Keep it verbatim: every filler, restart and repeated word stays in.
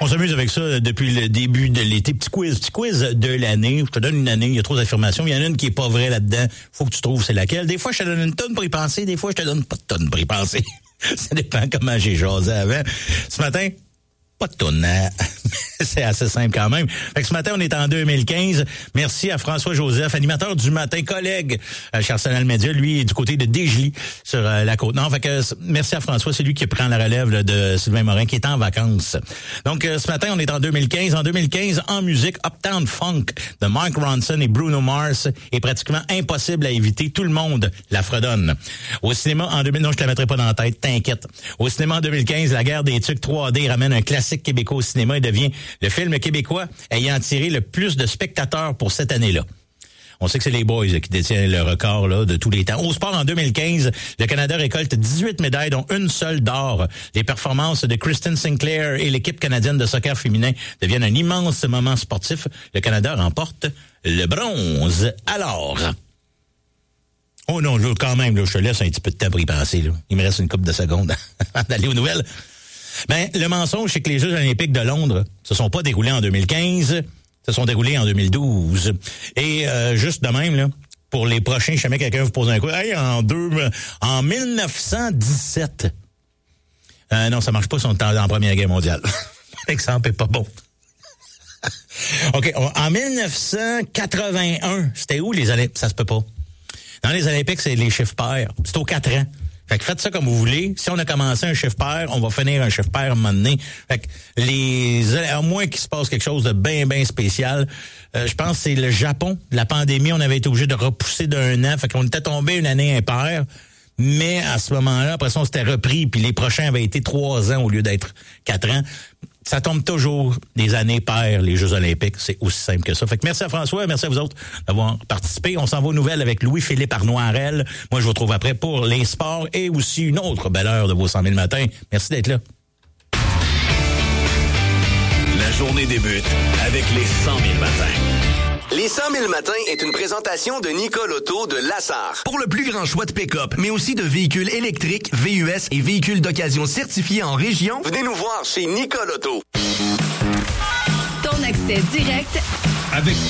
On s'amuse avec ça depuis le début de l'été. Petit quiz, petit quiz de l'année. Je te donne une année, il y a trop d'affirmations. Il y en a une qui est pas vraie là-dedans. Faut que tu trouves c'est laquelle. Des fois, je te donne une tonne pour y penser. Des fois, je te donne pas de tonne pour y penser. Ça dépend comment j'ai jasé avant. Ce matin, pas de tonne. Hein? C'est assez simple quand même. Fait que ce matin, on est en deux mille quinze. Merci à François-Joseph, animateur du matin, collègue à Arsenal Média. Lui est du côté de Desjely, sur euh, la Côte-Nord. Fait que merci à François. C'est lui qui prend la relève là, de Sylvain Morin, qui est en vacances. Donc, euh, ce matin, on est en deux mille quinze. En deux mille quinze, en musique, Uptown Funk de Mark Ronson et Bruno Mars est pratiquement impossible à éviter. Tout le monde la fredonne. Au cinéma, en deux mille... Non, je te la mettrai pas dans la tête, t'inquiète. Au cinéma, en deux mille quinze, La guerre des tucs trois D ramène un classique québécois au cinéma et devient le film québécois ayant tiré le plus de spectateurs pour cette année-là. On sait que c'est les Boys qui détiennent le record là, de tous les temps. Au sport, en deux mille quinze, le Canada récolte dix-huit médailles, dont une seule d'or. Les performances de Kristen Sinclair et l'équipe canadienne de soccer féminin deviennent un immense moment sportif. Le Canada remporte le bronze. Alors... Oh non, là, quand même, là, je te laisse un petit peu de temps pour y penser. Là. Il me reste une couple de secondes avant d'aller aux nouvelles. Ben, le mensonge, c'est que les Jeux olympiques de Londres se sont pas déroulés en deux mille quinze, se sont déroulés en deux mille douze. Et euh, juste de même, là, pour les prochains, si jamais quelqu'un vous pose un coup, hey, en deux, en mille neuf cent dix-sept. Euh, non, ça marche pas si on est dans la Première Guerre mondiale. L'exemple est pas bon. OK, en mille neuf cent quatre-vingt-un, c'était où les Olympiques? Ça se peut pas. Dans les Olympiques, c'est les chiffres pairs. C'est aux quatre ans. Fait que faites ça comme vous voulez. Si on a commencé un chiffre pair, on va finir un chiffre pair à un moment donné. Fait que les, à moins qu'il se passe quelque chose de bien, bien spécial, euh, je pense que c'est le Japon. La pandémie, on avait été obligé de repousser d'un an. Fait qu'on était tombé une année impaire. Mais à ce moment-là, après ça, on s'était repris. Puis les prochains avaient été trois ans au lieu d'être quatre ans. Ça tombe toujours des années paires, les Jeux olympiques. C'est aussi simple que ça. Fait que merci à François, merci à vous autres d'avoir participé. On s'en va aux nouvelles avec Louis-Philippe Arnoirel. Moi, je vous retrouve après pour les sports et aussi une autre belle heure de vos cent mille matins. Merci d'être là. La journée débute avec les cent mille matins. Les cent mille matins est une présentation de Nicole Auto de Lassar. Pour le plus grand choix de pick-up, mais aussi de véhicules électriques, V U S et véhicules d'occasion certifiés en région, venez nous voir chez Nicole Auto. Ton accès direct avec